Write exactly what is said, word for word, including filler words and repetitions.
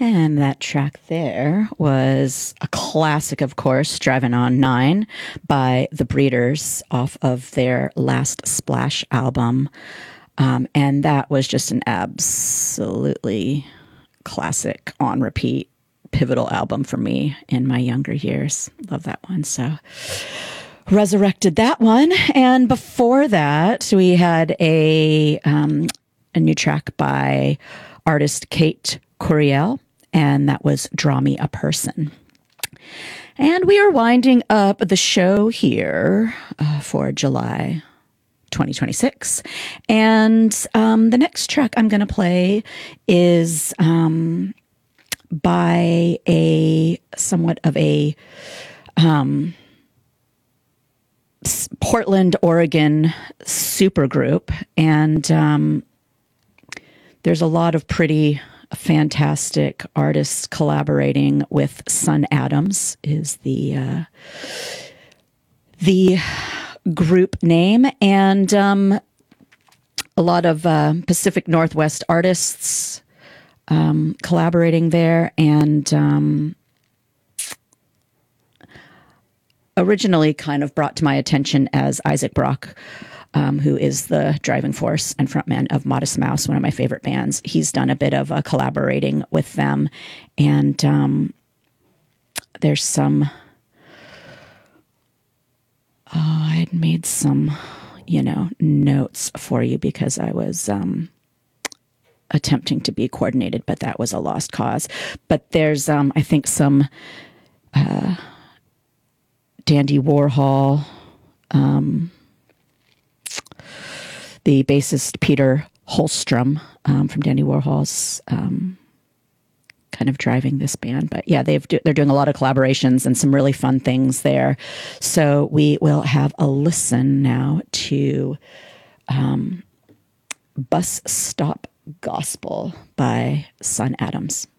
And that track there was a classic, of course, Driving on Nine by The Breeders off of their last Splash album. Um, and that was just an absolutely classic, on repeat, pivotal album for me in my younger years. Love that one. So resurrected that one. And before that, we had a, um, a new track by artist Kate Curiel, and that was Draw Me a Person. And we are winding up the show here uh, for July twenty twenty-six. And um, the next track I'm going to play is um, by a somewhat of a um, Portland, Oregon supergroup. And um, there's a lot of pretty fantastic artists collaborating with Sun Adams is the uh, the group name, and um, a lot of uh, Pacific Northwest artists um, collaborating there. And um, originally kind of brought to my attention as Isaac Brock, Um, who is the driving force and frontman of Modest Mouse, one of my favorite bands. He's done a bit of uh, collaborating with them. And um, there's some, oh, I had made some, you know, notes for you because I was um, attempting to be coordinated, but that was a lost cause. But there's, um, I think, some uh, Dandy Warhol, um, the bassist Peter Holstrom um, from Dandy Warhol's um, kind of driving this band. But yeah, they've do, they're doing a lot of collaborations and some really fun things there. So we will have a listen now to um, Bus Stop Gospel by Sun Adams.